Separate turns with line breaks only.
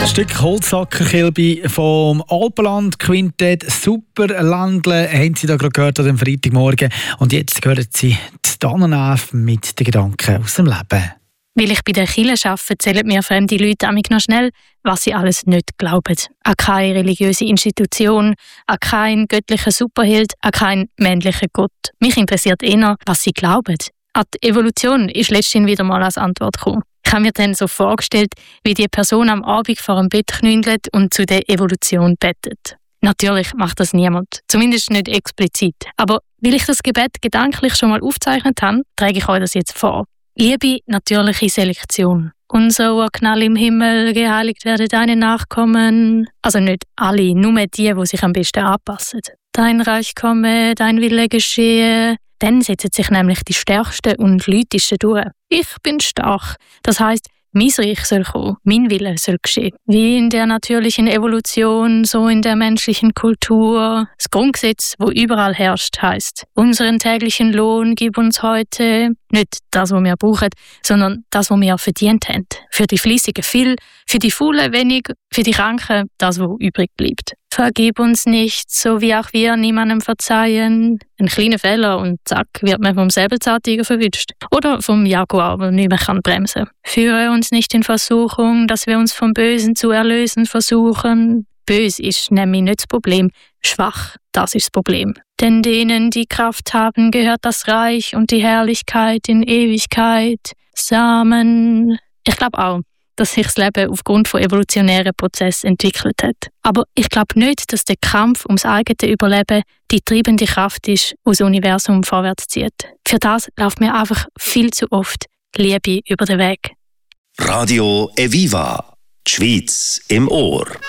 Stück Holzhackerkilbe vom Alpenland Quintett Superländle haben Sie da gerade gehört an dem Freitagmorgen. Und jetzt hören Sie die Tannenäpfe mit den Gedanken aus dem Leben.
Weil ich bei der Kirche arbeite, erzählen mir fremde Leute manchmal noch schnell, was sie alles nicht glauben. An keine religiöse Institution, an keinen göttlichen Superheld, an keinen männlichen Gott. Mich interessiert eher, was sie glauben. An die Evolution ist letztens wieder mal als Antwort gekommen. Ich habe mir dann so vorgestellt, wie die Person am Abend vor dem Bett knündelt und zu der Evolution betet. Natürlich macht das niemand, zumindest nicht explizit. Aber weil ich das Gebet gedanklich schon mal aufgezeichnet habe, trage ich euch das jetzt vor. Liebe natürliche Selektion. Unser Urknall im Himmel, geheiligt werden deine Nachkommen. Also nicht alle, nur die sich am besten anpassen. Dein Reich komme, dein Wille geschehe. Dann setzen sich nämlich die Stärksten und Leutesten durch. Ich bin stark. Das heisst, mein Reich soll kommen, mein Wille soll geschehen. Wie in der natürlichen Evolution, so in der menschlichen Kultur. Das Grundgesetz, wo überall herrscht, heisst: Unseren täglichen Lohn gib uns heute. Nicht das, was wir brauchen, sondern das, was wir verdient haben. Für die Fleissigen viel, für die Faulen wenig, für die Kranken das, was übrig bleibt. Vergib uns nicht, so wie auch wir niemandem verzeihen. Ein kleiner Fehler und zack, wird man vom Säbelzahntiger verwünscht. Oder vom Jaguar, der nicht mehr bremsen kann. Führe uns nicht in Versuchung, dass wir uns vom Bösen zu erlösen versuchen. Bös ist nämlich nicht das Problem, schwach, das ist das Problem. Denn denen, die Kraft haben, gehört das Reich und die Herrlichkeit in Ewigkeit. Samen. Ich glaube auch, dass sich das Leben aufgrund von evolutionären Prozessen entwickelt hat. Aber ich glaube nicht, dass der Kampf ums eigene Überleben die treibende Kraft ist, die das Universum vorwärts zieht. Für das läuft mir einfach viel zu oft Liebe über den Weg.
Radio Eviva, die Schweiz im Ohr.